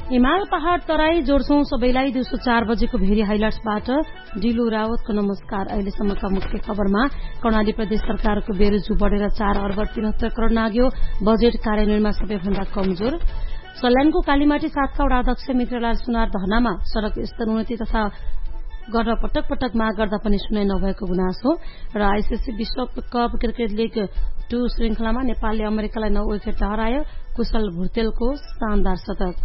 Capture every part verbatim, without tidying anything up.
हिमाल पहाड़ तराई जोड्छौं सबैलाई दिउँसो चार बजेको भेरी हाइलाइट्सबाट डिलो रावतको नमस्कार। अहिलेसम्मका मुख्य खबरमा कर्णाली प्रदेश सरकारको बेरोजु बढेर चार अर्ब तिहत्तर करोड़ नाग्यो। बजेट कार्यान्वयनमा सबैभन्दा कमजोर। सल्यानको कालीमाटी सातका वडा अध्यक्ष मित्रलाल सुनार धरनामा सड़क स्तर उन्नति तथा गर्न पटक पटक माग गर्दा पनि सुनाइ नभएको गुनासो। र आईसीसी विश्वकप क्रिकेट लीग टू श्रृंखलामा नेपालले अमेरिकालाई नौ विकेट हरायो। कुशल भुर्तेलको शानदार शतक।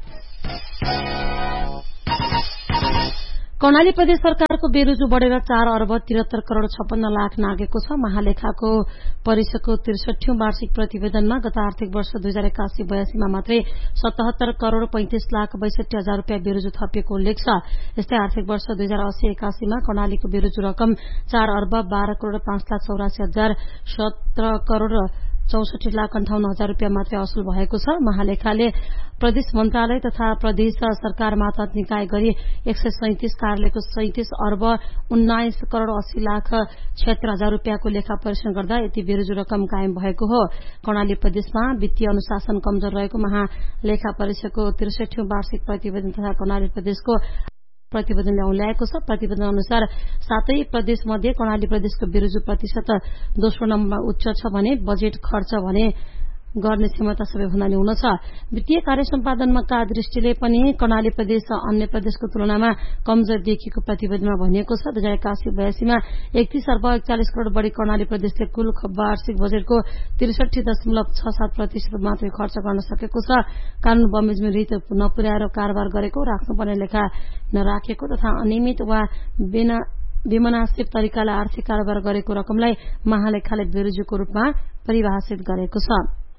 कर्णाली प्रदेश सरकारको बेरोजु बढेर चार अर्ब तिहत्तर करोड़ छप्पन्न लाख नागेको छ। महालेखाको परिषदको त्रिसठीौं वार्षिक प्रतिवेदनमा गत आर्थिक वर्ष दुई हजार एकासी बयासीमा मात्रै सतहत्तर करोड़ पैंतिस लाख बैसठी हजार रूपियाँ बेरोजु थपिएको उल्लेख छ। यस्तै आर्थिक वर्ष दुई हजार अस्सी एकासीमा कर्णालीको बेरोजु रकम चार अर्ब बाह्र करोड़ पाँच लाख चौरासी हजार सत्र करोड़ चौसठी लाख अन्ठाउन्न हजार रूपियाँ मात्रै असुल भएको छ। महालेखाले प्रदेश मन्त्रालय तथा प्रदेश सरकार मातहत निकाय गरी एक सय सैंतिस कार्यालयको सैंतिस अर्ब उन्नाइस करोड़ अस्सी लाख छिहत्तर हजार रूपियाँको लेखा परीक्षण गर्दा यति बेरोजु रकम कायम भएको हो। कर्णाली प्रदेशमा वित्तीय अनुशासन कमजोर रहेको महालेखा परिषदको त्रिसठीौं वार्षिक प्रतिवेदन तथा कर्णाली प्रदेशको प्रतिवेदन ल्याएको छ। प्रतिवेदन अनुसार सातै प्रदेश मध्ये कर्णाली प्रदेशको बेरोजु प्रतिशत दोस्रो नम्बरमा उच्च छ भने बजेट खर्च भने गर्ने क्षमता सबैभन्दा न्यून छ। वित्तीय कार्य सम्पादनका दृष्टिले पनि कर्णाली प्रदेश अन्य प्रदेशको तुलनामा कमजोर देखिएको प्रतिवेदनमा भनिएको छ। दुई हजार एकासी बयासीमा एकतीस अर्ब एकचालिस करोड़ बढ़ी कर्णाली प्रदेशले कुल वार्षिक बजेटको त्रिसठी दशमलव छ सात प्रतिशत मात्रै खर्च गर्न सकेको छ। कानून बमोजिम रीत नपुर्याएर कारोबार गरेको, राख्नुपर्ने लेखा नराखेको तथा अनियमित वा बिना विमनासिब तरिकाले आर्थिक कारोबार गरेको रकमलाई महालेखाले बेरोजुको रूपमा परिभाषित गरेको छ।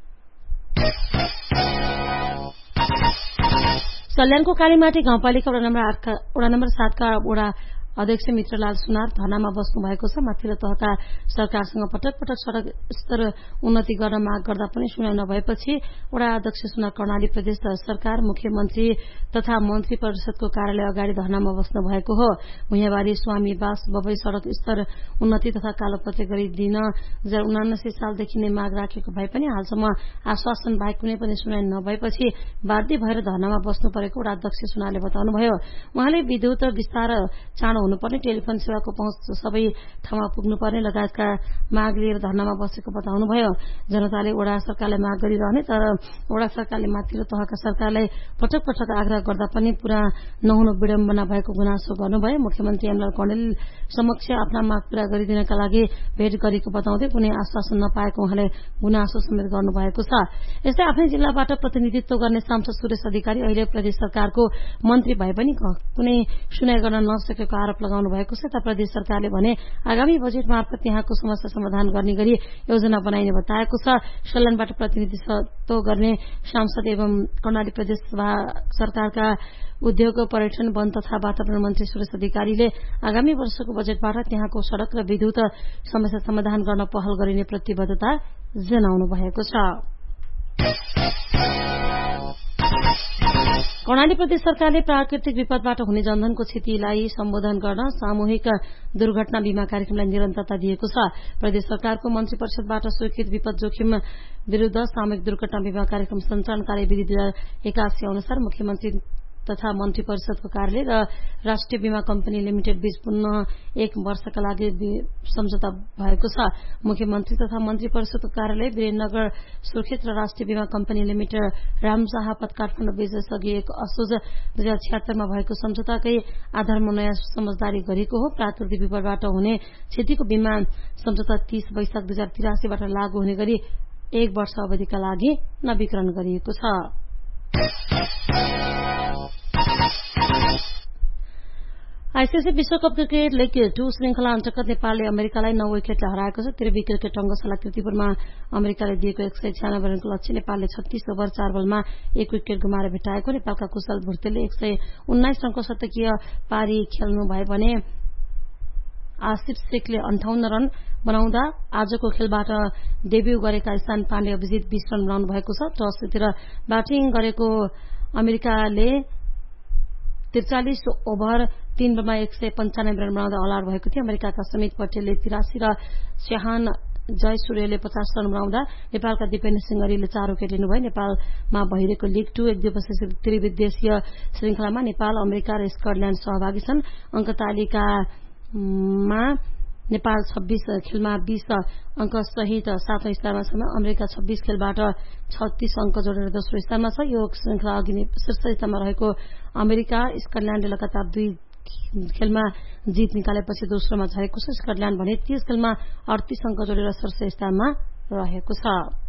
सल्यानको कालीमाटी गाउँपालिका वडा नम्बर आठ वडा नम्बर सातका वडा अध्यक्ष मित्रलाल सुनार धरनामा बस्नु भएको छ। माथिल्लो तहका सरकारसँग पटक पटक सड़क स्तर उन्नति गर्न माग गर्दा पनि सुनाइ नभएपछि वडा अध्यक्ष सुनार कर्णाली प्रदेश सरकार मुख्यमन्त्री तथा मन्त्री परिषदको कार्यालय अगाडि धरनामा बस्नु भएको हो। भुइँबारी स्वामीवास बबई सड़क स्तर उन्नति तथा कालोपत्रे गरिदिन दुई हजार उनासी सालदेखि नै माग राखेको भए पनि हालसम्म आश्वासन बाहेक कुनै पनि सुनाइ नभएपछि बाध्य भएर धरनामा बस्नु परेको वडा अध्यक्ष सुनारले बताउनुभयो। उहाँले विद्युत विस्तार चाँडो हुनुपर्ने, टेलिफोन सेवाको पहुँच सबै ठाउँमा पुग्नुपर्ने लगायतका माग लिएर धरनामा बसेको बताउनुभयो। जनताले वडा सरकारलाई माग गरिरहने तर वडा सरकारले माथिल्लो तहका सरकारलाई पटक पटक आग्रह गर्दा पनि पूरा नहुनु विडम्बना भएको गुनासो गर्नुभयो। मुख्यमन्त्री एमलाल कौडेल समक्ष आफ्ना माग पूरा गरिदिनका लागि भेट गरेको बताउँदै कुनै आश्वासन नपाएको उहाँले गुनासो समेत गर्नुभएको छ। यस्तै आफ्नै जिल्लाबाट प्रतिनिधित्व गर्ने सांसद सुरेश अधिकारी अहिले प्रदेश सरकारको मन्त्री भए पनि कुनै सुनाइ गर्न नसकेको आरोप लगाउनु भएको छ। प्रदेश सरकारले भने आगामी बजेट मार्फत यहाँको समस्या समाधान गर्ने गरी योजना बनाइने बताएको छ। सल्यानबाट प्रतिनिधित्व गर्ने सांसद एवं कर्णाली प्रदेश सरकारका उद्योग पर्यटन वन तथा वातावरण मन्त्री सुरेश अधिकारीले आगामी वर्षको बजेटबाट त्यहाँको सड़क र विद्युत समस्या समाधान गर्न पहल गरिने प्रतिबद्धता जनाउनु भएको छ। कर्णाली प्रदेश सरकारले प्राकृतिक विपदबाट हुने जनधनको क्षतिलाई सम्बोधन गर्न सामूहिक दुर्घटना बीमा कार्यक्रमलाई निरन्तरता दिएको छ। प्रदेश सरकारको मन्त्री परिषदबाट स्वीकृत विपद जोखिम विरूद्ध सामूहिक दुर्घटना बीमा कार्यक्रम सञ्चालन कार्यविधि दुई हजार एकासी अनुसार मुख्यमन्त्री तथा मन्त्री परिषदको कार्यालय र राष्ट्रिय बीमा कम्पनी लिमिटेड बीच पुनः एक वर्षका लागि सम्झौता भएको छ। मुख्यमन्त्री तथा मन्त्री परिषदको कार्यालय वीरेन्द्रनगर सुर्खेत र राष्ट्रिय बीमा कम्पनी लिमिटेड रामशाहपत काठमाडौँ बीच अघि एक असोज दुई हजार छिहत्तरमा भएको सम्झौताकै आधारमा नयाँ समझदारी गरिएको हो। प्राकृतिक विपदबाट हुने क्षतिको बीमा सम्झौता तीस वैशाख दुई हजार तिरासीबाट लागू हुने गरी एक वर्ष अवधिका लागि नवीकरण गरिएको छ। आईसीसी विश्वकप क्रिकेट लीग टू श्रृंखला अन्तर्गत नेपालले अमेरिकालाई नौ विकेटले हराएको छ। त्रिवी क्रिकेट रंगशाला किर्तिपुरमा अमेरिकाले दिएको एक सय छयानब्बे रनको लक्ष्य नेपालले छत्तीस ओभर चार बलमा एक विकेट गुमाएर भेटाएको। नेपालका कुशल भुर्तेलले एक सय उन्नाइस रनको शतकीय पारी खेल्नु भए भने आसिफ शेखले अन्ठाउन्न रन बनाउँदा आजको खेलबाट डेब्यू गरेका स्थान पाण्डे अभिजित बीस रन बनाउनु भएको छ। टस जितेर ब्याटिङ गरेको अमेरिकाले त्रिचालिस ओभर तीन बलमा एक सय पञ्चानब्बे रन बनाउँदा अल आउट भएको थियो। अमेरिकाका समित पटेलले तिरासी र स्याहान जय सूर्यले पचास रन बनाउँदा नेपालका दिपेन्द्र सिंह अरिले चार विकेट लिनुभयो। नेपालमा भइरहेको लीग टू एक दिवसीय त्रिविदेशीय श्रृंखलामा नेपाल, अमेरिका र स्कटल्याण्ड सहभागी छन्। अंक तालिकामा नेपाल छब्बीस खेलमा बीस अंक सहित सातौं स्थानमा छ। अमेरिका छब्बीस खेलबाट छत्तीस अंक जोडेर दोस्रो स्थानमा छ। यो श्रृंखला अघि शीर्ष स्थानमा रहेको अमेरिका स्कटल्याण्डले लगातार दुई खेलमा जीत निकालेपछि दोस्रोमा झरेको छ। स्कटल्याण्ड भने तीस खेलमा अडतीस अंक जोडेर शीर्ष स्थानमा रहेको छ।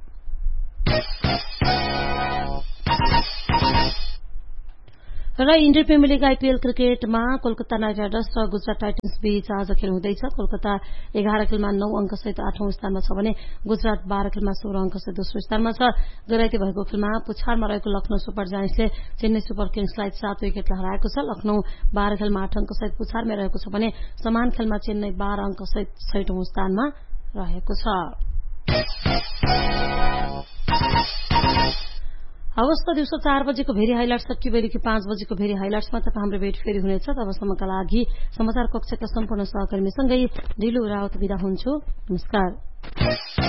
र इन्डियन प्रिमियर लीग आईपीएल क्रिकेटमा कोलकाता नाइट राइडर्स र गुजरात टाइटन्स बीच आज खेल हुँदैछ। कोलकाता एघार खेलमा नौ अंक सहित आठौं स्थानमा छ भने गुजरात बाह्र खेलमा सोह्र अंक सहित दोस्रो स्थानमा छ। गैराती भएको खेलमा पुछारमा रहेको लखनऊ सुपर जायन्ट्सले चेन्नई सुपर किङ्सलाई सात विकेटले हराएको छ। लखनऊ बाह्र खेलमा आठ अंक सहित पुछारमै रहेको छ भने समान खेलमा चेन्नई बाह्र अंक सहित छैटौं स्थानमा रहेको छ। हवस् त दिउँसो चार बजेको भेरी हाइलाइट्स सकियो। बेलुकी पाँच बजेको भेरी हाइलाइट्समा तपाईँ हाम्रो भेट फेरि हुनेछ। तबसम्मका लागि समाचार कक्षका सम्पूर्ण सहकर्मीसँगै ढिलो रावत बिदा हुन्छु। नमस्कार।